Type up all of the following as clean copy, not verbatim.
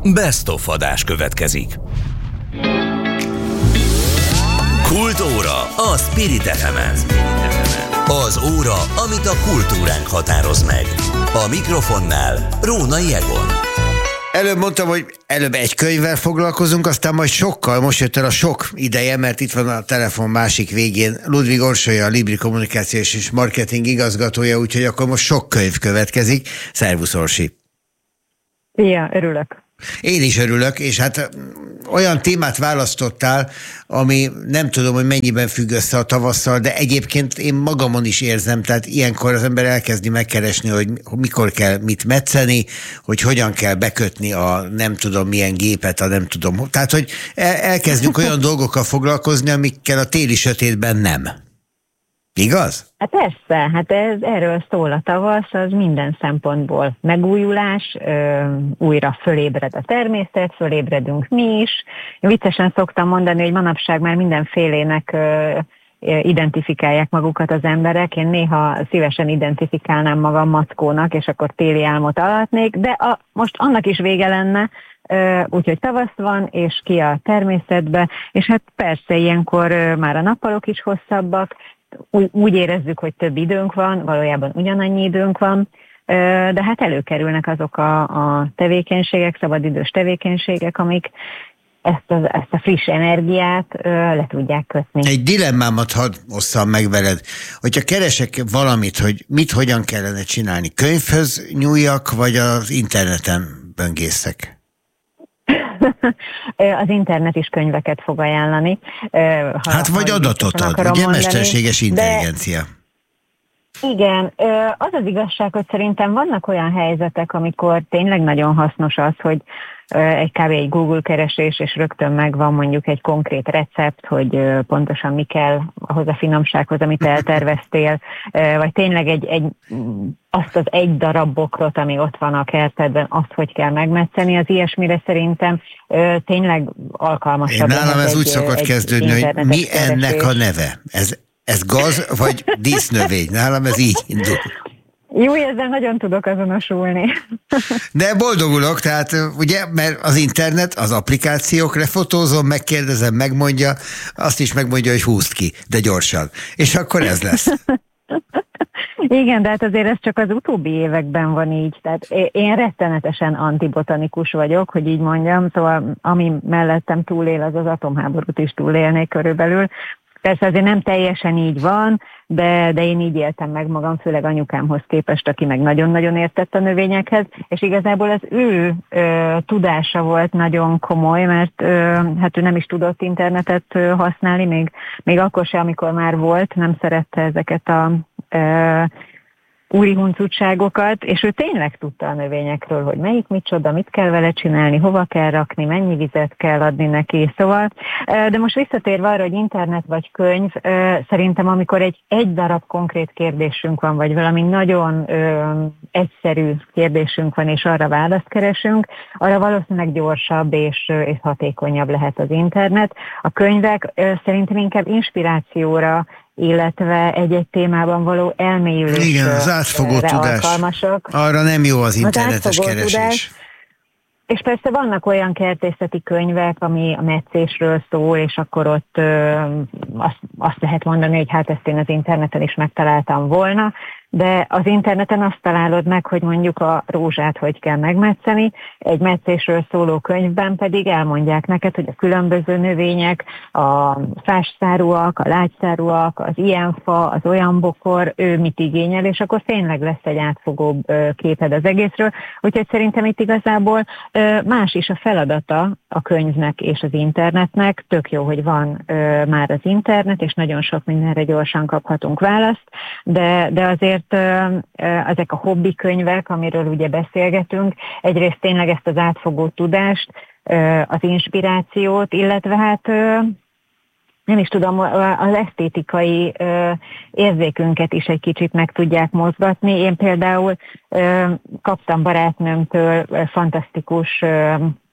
Best of adás következik. Kultóra a Spirit FM-en. Az óra, amit a kultúránk határoz meg. A mikrofonnál Rónai Egon. Előbb mondtam, hogy előbb egy könyvvel foglalkozunk, aztán majd sokkal, most jött el a sok ideje, mert itt van a telefon másik végén Ludvig Orsolya, a Libri kommunikációs és marketing igazgatója, úgyhogy akkor most sok könyv következik. Szervusz, Orsi! Szia, örülök. Én is örülök, és hát olyan témát választottál, ami nem tudom, hogy mennyiben függ össze a tavasszal, de egyébként én magamon is érzem, tehát ilyenkor az ember elkezdi megkeresni, hogy mikor kell mit metszeni, hogy hogyan kell bekötni a nem tudom milyen gépet, a nem tudom. Tehát, hogy elkezdünk olyan dolgokkal foglalkozni, amikkel a téli sötétben nem. Igaz? Hát persze, erről szól a tavasz, az minden szempontból megújulás, újra fölébred a természet, fölébredünk mi is. Én viccesen szoktam mondani, hogy manapság már mindenfélének identifikálják magukat az emberek. Én néha szívesen identifikálnám magam mackónak, és akkor téli álmot alatnék, de most annak is vége lenne, úgyhogy tavasz van, és ki a természetbe, és hát persze ilyenkor már a nappalok is hosszabbak, úgy érezzük, hogy több időnk van, valójában ugyanannyi időnk van, de hát előkerülnek azok a tevékenységek, szabadidős tevékenységek, amik ezt a friss energiát le tudják kötni. Egy dilemmámat hadd osszam meg veled. Hogyha keresek valamit, hogy hogyan kellene csinálni, könyvhöz nyúljak, vagy az interneten böngészek? Az internet is könyveket fog ajánlani. Vagy adatot ad, ugye mondani, mesterséges intelligencia. Igen, az az igazság, hogy szerintem vannak olyan helyzetek, amikor tényleg nagyon hasznos az, hogy egy Google keresés, és rögtön megvan mondjuk egy konkrét recept, hogy pontosan mi kell ahhoz a finomsághoz, amit elterveztél, vagy tényleg azt az egy darab bokrot, ami ott van a kertedben, azt hogy kell megmetszeni, az ilyesmire szerintem tényleg alkalmasabb. Nálam ez úgy szokott kezdődni, hogy mi ennek a neve? Ez gaz, vagy dísznövény? Nálam ez így indul. Jó, ezzel nagyon tudok azonosulni. De boldogulok, tehát ugye, mert az internet, az applikációk, lefotózom, megkérdezem, megmondja, azt is megmondja, hogy húzd ki, de gyorsan. És akkor ez lesz. Igen, de hát azért ez csak az utóbbi években van így. Tehát én rettenetesen antibotanikus vagyok, hogy így mondjam, szóval ami mellettem túlél, az atomháborút is túlélnék körülbelül. Persze azért nem teljesen így van, de én így éltem meg magam, főleg anyukámhoz képest, aki meg nagyon-nagyon értett a növényekhez, és igazából az ő tudása volt nagyon komoly, mert hát ő nem is tudott internetet használni, még akkor se, amikor már volt, nem szerette ezeket a úri huncutságokat, és ő tényleg tudta a növényekről, hogy melyik micsoda, mit kell vele csinálni, hova kell rakni, mennyi vizet kell adni neki, szóval. De most visszatérve arra, hogy internet vagy könyv, szerintem amikor egy darab konkrét kérdésünk van, vagy valami nagyon egyszerű kérdésünk van, és arra választ keresünk, arra valószínűleg gyorsabb és hatékonyabb lehet az internet. A könyvek szerintem inkább inspirációra, illetve egy-egy témában való elmélyülésre. Igen, az átfogó tudás. Alkalmasak. Arra nem jó az internetes keresés. Tudás. És persze vannak olyan kertészeti könyvek, ami a metszésről szól, és akkor ott azt lehet mondani, hogy hát ezt én az interneten is megtaláltam volna, de az interneten azt találod meg, hogy mondjuk a rózsát hogy kell megmetszeni, egy metszésről szóló könyvben pedig elmondják neked, hogy a különböző növények, a fásszárúak, a lágyszárúak, az ilyen fa, az olyan bokor, ő mit igényel, és akkor tényleg lesz egy átfogóbb képed az egészről. Úgyhogy szerintem itt igazából más is a feladata a könyvnek és az internetnek. Tök jó, hogy van már az internet, és nagyon sok mindenre gyorsan kaphatunk választ, de azért ezek a hobbi könyvek, amiről ugye beszélgetünk, egyrészt tényleg ezt az átfogó tudást, az inspirációt, illetve hát nem is tudom, az esztétikai érzékünket is egy kicsit meg tudják mozgatni. Én például kaptam barátnőmtől fantasztikus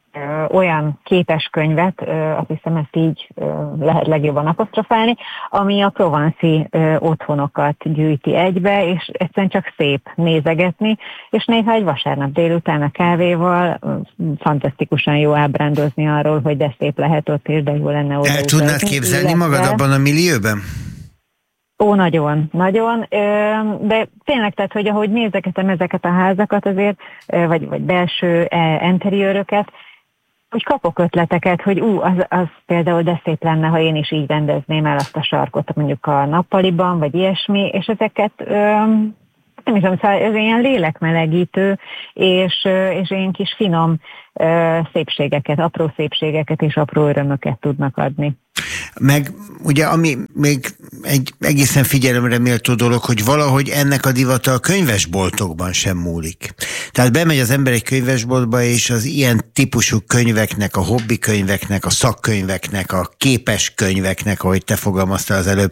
olyan képeskönyvet, azt hiszem ezt így lehet legjobban apostrofálni, ami a provanci otthonokat gyűjti egybe, és egyszerűen csak szép nézegetni, és néha egy vasárnap délután a kávéval fantasztikusan jó ábrándozni arról, hogy de szép lehet ott, és de jó lenne oda. El tudnád képzelni magad abban a millióben? Ó, nagyon, nagyon, de tényleg, tehát, hogy ahogy nézegetem ezeket a házakat azért, vagy belső interiőröket, hogy kapok ötleteket, hogy az például de szép lenne, ha én is így rendezném el azt a sarkot, mondjuk a nappaliban, vagy ilyesmi, és ezeket nem is tudom, szóval ez ilyen lélekmelegítő, és ilyen kis finom szépségeket, apró szépségeket és apró örömöket tudnak adni. Meg ugye, ami még egy egészen figyelemre méltó dolog, hogy valahogy ennek a divata a könyvesboltokban sem múlik. Tehát bemegy az ember egy könyvesboltba, és az ilyen típusú könyveknek, a hobbi könyveknek, a szakkönyveknek, a képes könyveknek, ahogy te fogalmaztál az előbb,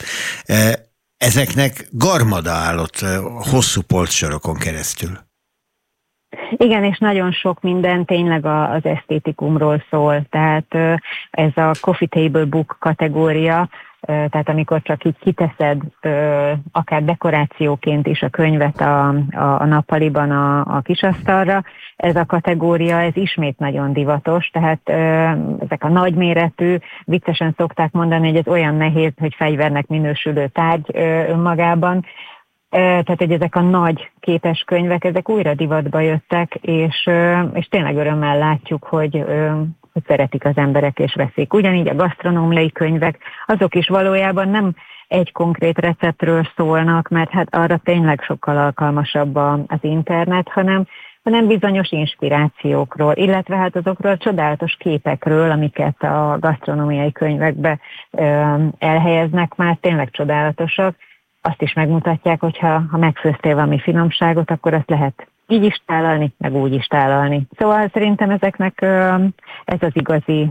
ezeknek garmada állott hosszú polcsorokon keresztül. Igen, és nagyon sok minden tényleg az esztétikumról szól. Tehát ez a coffee table book kategória, tehát amikor csak így kiteszed akár dekorációként is a könyvet a nappaliban a kisasztalra, ez a kategória, ez ismét nagyon divatos, tehát ezek a nagyméretű, viccesen szokták mondani, hogy ez olyan nehéz, hogy fegyvernek minősülő tárgy önmagában. Tehát, hogy ezek a nagy képes könyvek, ezek újra divatba jöttek, és tényleg örömmel látjuk, hogy szeretik az emberek és veszik. Ugyanígy a gasztronómiai könyvek, azok is valójában nem egy konkrét receptről szólnak, mert hát arra tényleg sokkal alkalmasabb az internet, hanem bizonyos inspirációkról, illetve hát azokról a csodálatos képekről, amiket a gasztronómiai könyvekbe elhelyeznek, már tényleg csodálatosak. Azt is megmutatják, hogy ha megfőztél valami finomságot, akkor azt lehet így is tálalni, meg úgy is tálalni. Szóval szerintem ezeknek ez az igazi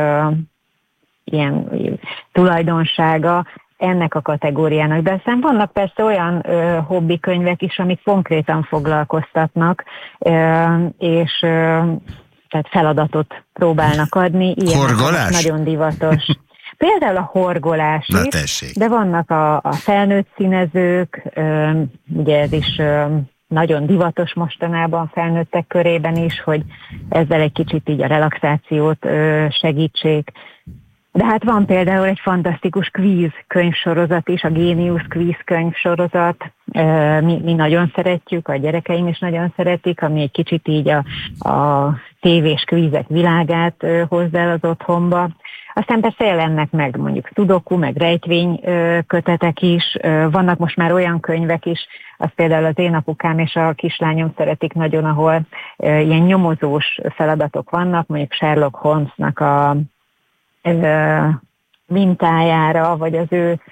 ilyen tulajdonsága ennek a kategóriának. De aztán vannak persze olyan hobbikönyvek is, amik konkrétan foglalkoztatnak, és tehát feladatot próbálnak adni. Horgolás? Nagyon divatos. Például a horgolás is, de vannak a felnőtt színezők, ugye ez is nagyon divatos mostanában felnőttek körében is, hogy ezzel egy kicsit így a relaxációt segítsék. De hát van például egy fantasztikus kvíz könyvsorozat is, a Géniusz kvíz könyvsorozat, mi nagyon szeretjük, a gyerekeim is nagyon szeretik, ami egy kicsit így a tévés kvízek világát hozza el az otthonba. Aztán persze jelennek meg mondjuk sudoku, meg rejtvény kötetek is, vannak most már olyan könyvek is, az például az én apukám és a kislányom szeretik nagyon, ahol ilyen nyomozós feladatok vannak, mondjuk Sherlock Holmesnak a mintájára, vagy az ő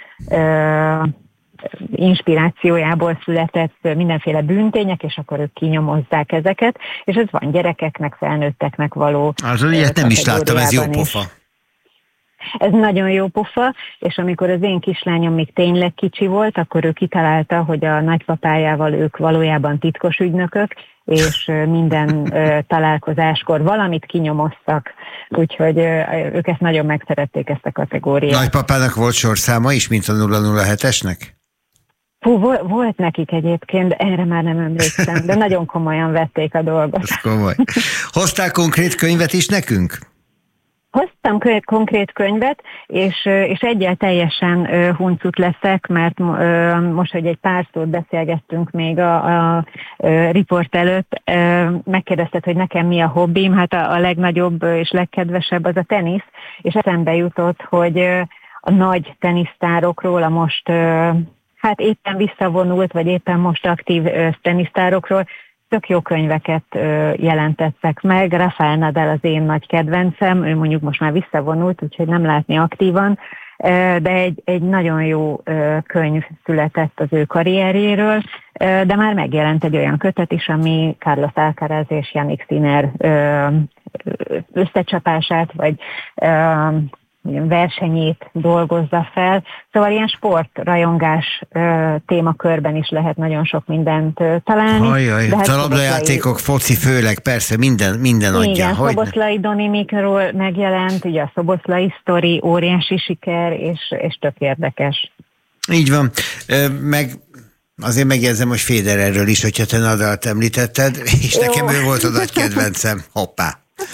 inspirációjából született mindenféle bűntények, és akkor ők kinyomozzák ezeket, és ez van gyerekeknek, felnőtteknek való. Az ilyet nem is láttam, ez jó pofa. Ez nagyon jó pofa, és amikor az én kislányom még tényleg kicsi volt, akkor ő kitalálta, hogy a nagypapájával ők valójában titkos ügynökök, és minden találkozáskor valamit kinyomoztak, úgyhogy ők ezt nagyon megszerették, ezt a kategóriát. Nagypapának volt sorszáma is, mint a 007-esnek? Volt nekik egyébként, de erre már nem emlékszem, de nagyon komolyan vették a dolgot. Ez komoly. Hoztál konkrét könyvet is nekünk? Hoztam konkrét könyvet, és egyel teljesen huncut leszek, mert most, hogy egy pár szót beszélgettünk még a riport előtt, megkérdezted, hogy nekem mi a hobbim, hát a legnagyobb és legkedvesebb az a tenisz, és eszembe jutott, hogy a nagy tenisztárokról, a most hát éppen visszavonult, vagy éppen most aktív tenisztárokról tök jó könyveket jelentettek meg. Rafael Nadal az én nagy kedvencem, ő mondjuk most már visszavonult, úgyhogy nem látni aktívan, de egy nagyon jó könyv született az ő karrierjéről, de már megjelent egy olyan kötet is, ami Carlos Alcaraz és Jannik Sinner összecsapását, vagy versenyét dolgozza fel. Szóval ilyen sportrajongás témakörben is lehet nagyon sok mindent találni. Ajaj, a labdajátékok, foci főleg, persze, minden adja. Igen, Szoboszlai Doni mikról megjelent, ugye a Szoboszlai sztori, óriási siker, és tök érdekes. Így van, meg azért megjegyzem, hogy Federerről is, hogyha te Nadalt említetted, és jó. Nekem ő volt a nagy kedvencem, hoppá.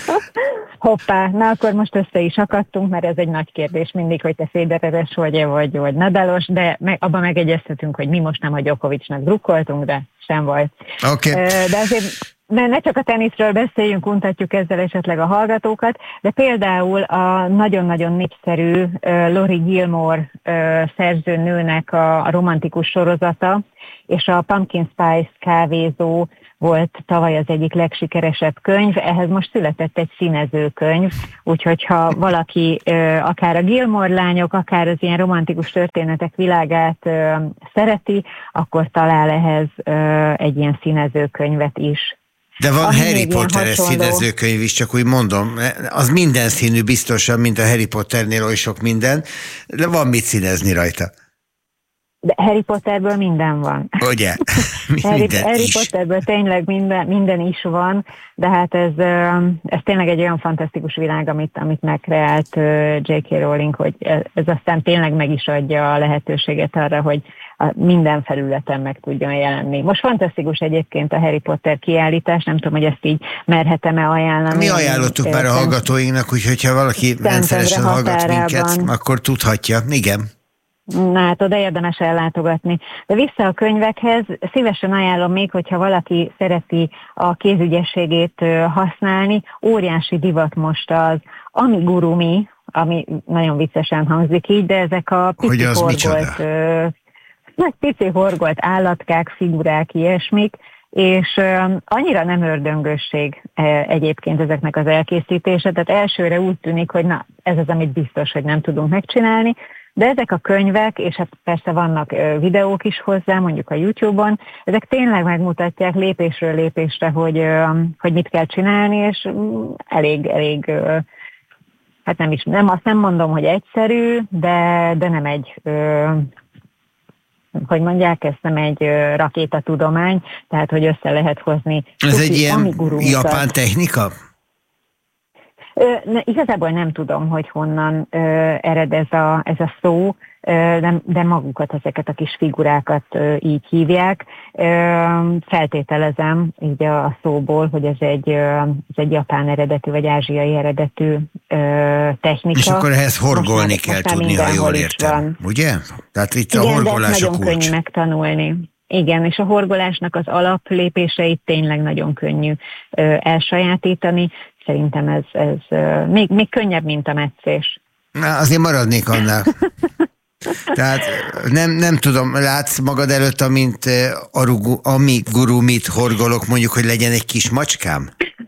Hoppá, na akkor most össze is akadtunk, mert ez egy nagy kérdés mindig, hogy te Federeres vagy-e, vagy Nadalos, de abban megegyeztetünk, hogy mi most nem a Djokovicnak drukkoltunk, de sem baj. Okay. De azért ne csak a teniszről beszéljünk, untatjuk ezzel esetleg a hallgatókat, de például a nagyon-nagyon népszerű Lori Gilmore szerzőnőnek a romantikus sorozata, és a Pumpkin Spice kávézó volt tavaly az egyik legsikeresebb könyv, ehhez most született egy színezőkönyv, úgyhogy ha valaki akár a Gilmore lányok, akár az ilyen romantikus történetek világát szereti, akkor talál ehhez egy ilyen színezőkönyvet is. De van Harry Potteres színezőkönyv is, csak úgy mondom, az minden színű biztosan, mint a Harry Potternél oly sok minden, de van mit színezni rajta. De Harry Potterből minden van. Ugye? Harry Potterből tényleg minden is van, de hát ez tényleg egy olyan fantasztikus világ, amit megkreált J.K. Rowling, hogy ez aztán tényleg meg is adja a lehetőséget arra, hogy minden felületen meg tudjon jelenni. Most fantasztikus egyébként a Harry Potter kiállítás, nem tudom, hogy ezt így merhetem-e ajánlani. Mi ajánlottuk már a hallgatóinknak, úgyhogy ha valaki rendszeresen hallgat minket, akkor tudhatja. Igen. Na hát oda érdemes ellátogatni. De vissza a könyvekhez, szívesen ajánlom még, hogyha valaki szereti a kézügyességét használni, óriási divat most az amigurumi, ami nagyon viccesen hangzik így, de ezek a pici horgolt állatkák, figurák, ilyesmik, és annyira nem ördöngösség egyébként ezeknek az elkészítése, tehát elsőre úgy tűnik, hogy na, ez az, amit biztos, hogy nem tudunk megcsinálni, de ezek a könyvek, és hát persze vannak videók is hozzá, mondjuk a YouTube-on, ezek tényleg megmutatják lépésről lépésre, hogy mit kell csinálni, és elég hát azt nem mondom, hogy egyszerű, de nem egy, hogy mondják, ez nem egy rakétatudomány, tehát hogy össze lehet hozni. Ez egy ilyen japán technika? Igazából nem tudom, hogy honnan ered ez a szó, de magukat, ezeket a kis figurákat így hívják. Feltételezem így a szóból, hogy ez egy japán eredetű, vagy ázsiai eredetű technika. És akkor ehhez horgolni kell tudni, ha jól értem, ugye? Tehát itt igen, a horgolás a kulcs. Nagyon könnyű megtanulni. Igen, és a horgolásnak az alaplépéseit tényleg nagyon könnyű elsajátítani. Szerintem ez még könnyebb, mint a metszés. Na, azért maradnék annál. Tehát nem tudom, látsz magad előtt, amint amigurumit horgolok, mondjuk, hogy legyen egy kis macskám?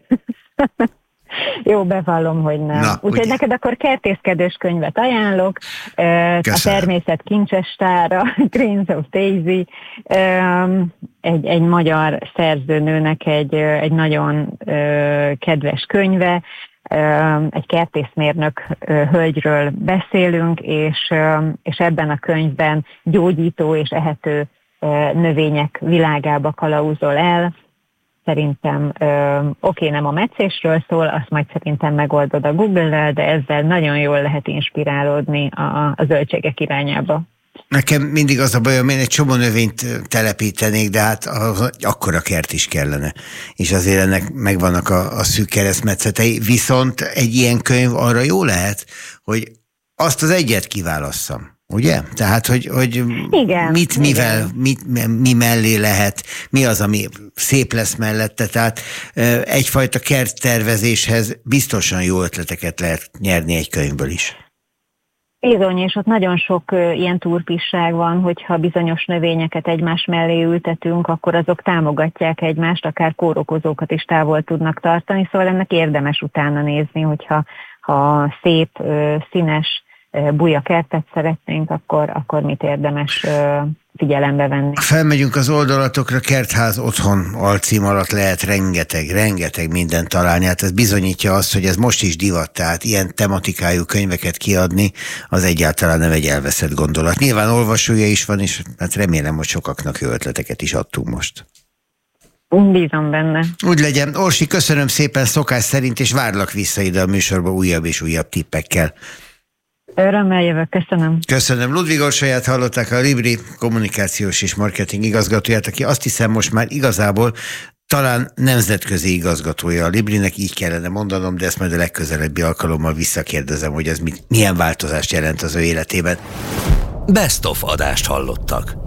Jó, bevallom, hogy nem. Úgyhogy neked akkor kertészkedős könyvet ajánlok. Köszönöm. A természet kincses tára, Greens of Daisy, egy magyar szerzőnőnek egy nagyon kedves könyve, egy kertészmérnök hölgyről beszélünk, és ebben a könyvben gyógyító és ehető növények világába kalauzol el. Szerintem nem a metszésről szól, azt majd szerintem megoldod a Google-lel, de ezzel nagyon jól lehet inspirálódni a zöldségek irányába. Nekem mindig az a bajom, én egy csomó növényt telepítenék, de hát akkora kert is kellene. És azért ennek megvannak a szűk keresztmetszetei. Viszont egy ilyen könyv arra jó lehet, hogy azt az egyet kiválasszam. Ugye? Tehát, hogy igen, mi mellé lehet, mi az, ami szép lesz mellette, tehát egyfajta kerttervezéshez biztosan jó ötleteket lehet nyerni egy könyvből is. Bizony, és ott nagyon sok ilyen turpisság van, hogyha bizonyos növényeket egymás mellé ültetünk, akkor azok támogatják egymást, akár kórokozókat is távol tudnak tartani, szóval ennek érdemes utána nézni, hogyha szép, színes, buja kertet szeretnénk, akkor mit érdemes figyelembe venni. Felmegyünk az oldalatokra, Kertház otthon alcím alatt lehet rengeteg mindent találni. Hát ez bizonyítja azt, hogy ez most is divat, tehát ilyen tematikájú könyveket kiadni, az egyáltalán nem egy elveszett gondolat. Nyilván olvasója is van, és hát remélem, hogy sokaknak jó ötleteket is adtunk most. Bízom benne. Úgy legyen. Orsi, köszönöm szépen szokás szerint, és várlak vissza ide a műsorba újabb és újabb tippekkel. Örömmel jövök, köszönöm. Köszönöm. Ludvig Orsolyát hallották, a Libri kommunikációs és marketing igazgatóját, aki azt hiszem most már igazából talán nemzetközi igazgatója a Librinek, így kellene mondanom, de ezt majd a legközelebbi alkalommal visszakérdezem, hogy ez milyen változást jelent az ő életében. Best of adást hallottak.